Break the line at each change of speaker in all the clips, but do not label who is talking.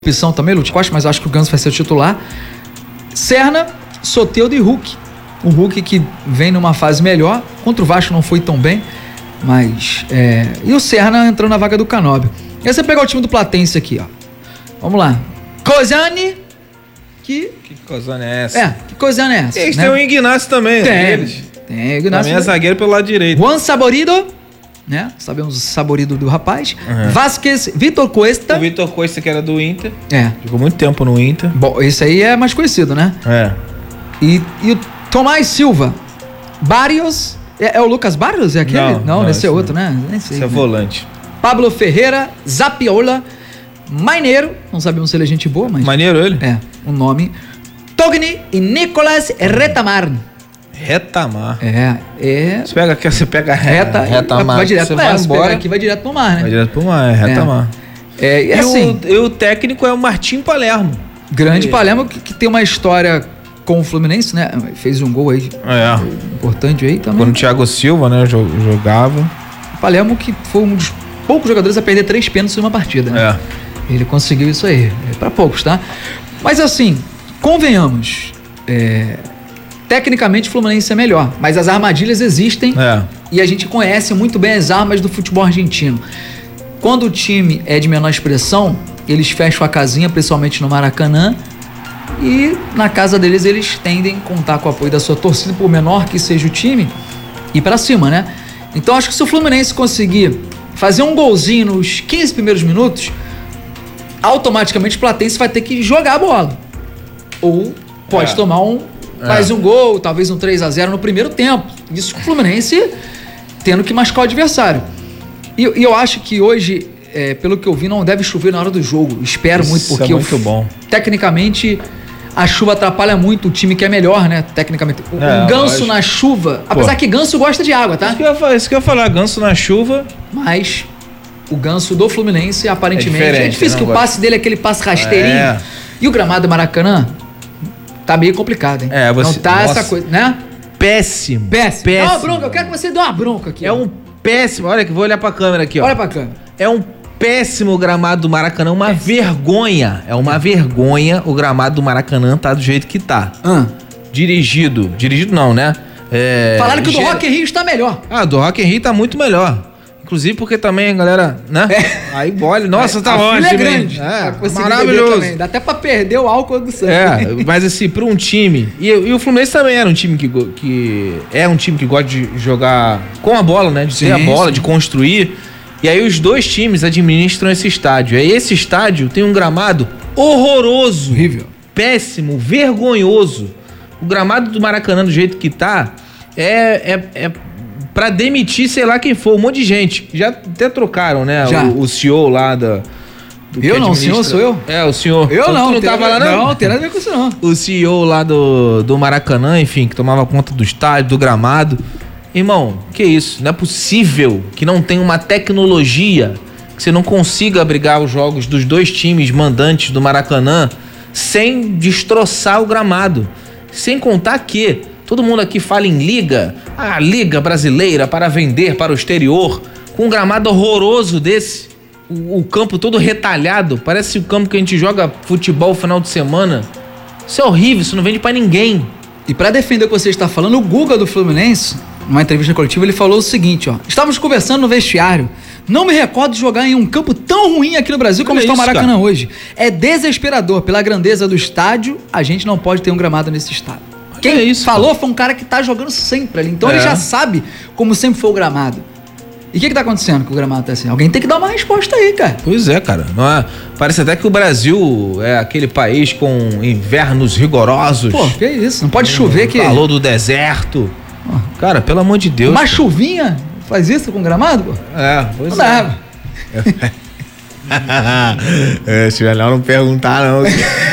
opção também, Lute Costa, mas acho que o Ganso vai ser o titular. Serna, Soteldo e Hulk. O Hulk que vem numa fase melhor. Contra o Vasco não foi tão bem, mas... E o Serna entrando na vaga do Canóbio. E aí você pegar o time do Platense aqui, ó. Vamos lá. Cozani.
Que Cozani é essa?
Que Cozani é essa?
Eles têm o Ignacio também,
Tem o Ignacio.
Também é zagueiro pelo lado direito.
Juan Saborido, né? Sabemos o saborido do rapaz. Vasquez, Vitor Cuesta.
O Vitor Cuesta, que era do Inter.
Jogou
muito tempo no Inter.
Bom, esse aí é mais conhecido, né? E o Tomás Silva. Barrios. É o Lucas Barrios? É aquele? Não, esse é outro, né? Nem sei.
Esse é volante.
Pablo Ferreira, Zapiola, Maineiro. Não sabemos se ele é gente boa, mas...
Maineiro ele?
O nome. Togni e Nicolas Retamar.
Retamar.
Você
pega
Retamar. Vai direto pra embora. Aqui vai direto pro mar, né?
Vai direto pro mar, Retamar. E o técnico é o Martim Palermo.
Grande Palermo que tem uma história com o Fluminense, né? Fez um gol aí. Importante aí também.
Quando o Thiago Silva, né, jogava.
Palermo que foi um dos poucos jogadores a perder 3 pênaltis em uma partida, né? Ele conseguiu isso aí. Pra poucos, tá? Mas assim, convenhamos. Tecnicamente o Fluminense é melhor, mas as armadilhas existem e a gente conhece muito bem as armas do futebol argentino. Quando o time é de menor expressão, eles fecham a casinha, principalmente no Maracanã, e na casa deles eles tendem a contar com o apoio da sua torcida, por menor que seja o time, e pra cima, né? Então acho que se o Fluminense conseguir fazer um golzinho nos 15 primeiros minutos, automaticamente o Platense vai ter que jogar a bola. Ou pode tomar faz um gol, talvez um 3-0 no primeiro tempo. Isso com o Fluminense tendo que machucar o adversário. E eu acho que hoje, pelo que eu vi, não deve chover na hora do jogo. Espero muito, porque
bom.
Tecnicamente a chuva atrapalha muito o time que é melhor, né? Tecnicamente. O Ganso na chuva, apesar que Ganso gosta de água, tá?
Isso que eu ia falar, Ganso na chuva.
Mas o Ganso do Fluminense, aparentemente, é difícil que o passe dele é aquele passe rasteirinho. E o gramado do Maracanã tá meio complicado, hein? Não tá essa coisa, né?
Péssimo.
Dá uma bronca, eu quero que você dê uma bronca aqui.
É um péssimo, olha que vou olhar pra câmera aqui, ó.
Olha pra câmera.
É um péssimo gramado do Maracanã, uma vergonha. É uma vergonha o gramado do Maracanã tá do jeito que tá. Dirigido não, né?
Falaram que o do Rock in Rio está melhor.
O do Rock in Rio tá muito melhor. Inclusive porque também a galera, né? Aí olha, nossa, tá ótimo.
É grande.
Maravilhoso.
Dá até pra perder o álcool do sangue.
Mas assim, pra um time... E o Fluminense também era um time que é um time que gosta de jogar com a bola, né? De ter a bola, de construir. E aí os dois times administram esse estádio. Aí esse estádio tem um gramado horroroso.
Horrível.
Péssimo, vergonhoso. O gramado do Maracanã do jeito que tá pra demitir, sei lá quem for, um monte de gente. Já até trocaram, né? O CEO lá da...
Eu não, o senhor sou eu?
O senhor.
Eu não.
Tu não tava lá, não?
Não, tem nada a ver com isso, não.
O CEO lá do Maracanã, enfim, que tomava conta do estádio, do gramado. Irmão, que isso? Não é possível que não tenha uma tecnologia que você não consiga abrigar os jogos dos dois times mandantes do Maracanã sem destroçar o gramado. Sem contar que todo mundo aqui fala em liga, a liga brasileira para vender para o exterior, com um gramado horroroso desse, o campo todo retalhado, parece o campo que a gente joga futebol no final de semana. Isso é horrível, isso não vende para ninguém.
E para defender o que você está falando, o Guga do Fluminense, numa entrevista coletiva, ele falou o seguinte, ó: estávamos conversando no vestiário, não me recordo de jogar em um campo tão ruim aqui no Brasil como está o Maracanã hoje. É desesperador, pela grandeza do estádio, a gente não pode ter um gramado nesse estádio. Quem falou foi um cara que tá jogando sempre ali. Então ele já sabe como sempre foi o gramado. E o que tá acontecendo com o gramado tá assim? Alguém tem que dar uma resposta aí, cara.
Pois é, cara. Não é... Parece até que o Brasil é aquele país com invernos rigorosos.
Pô, que isso? Não pode chover que...
Calor do deserto. Cara, pelo amor de Deus.
Uma chuvinha faz isso com o gramado, pô?
Pois
não dá.
Se melhor não perguntar, não.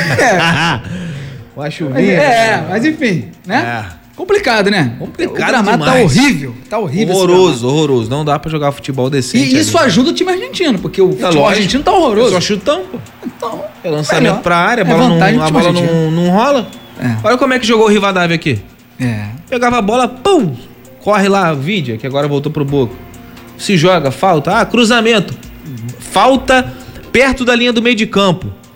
Uma chuvinha.
Mas enfim, né? Complicado, né?
Complicado.
O gramado
demais.
Tá horrível.
Horroroso. Não dá pra jogar futebol decente.
E isso ajuda o time argentino, porque o futebol argentino tá horroroso.
Só chutão, pô.
Então,
é lançamento pra área, a bola não rola. Olha como é que jogou o Rivadavia aqui. Pegava a bola, pum! Corre lá, Vidia, que agora voltou pro Boca. Se joga, falta. Cruzamento. Falta perto da linha do meio de campo.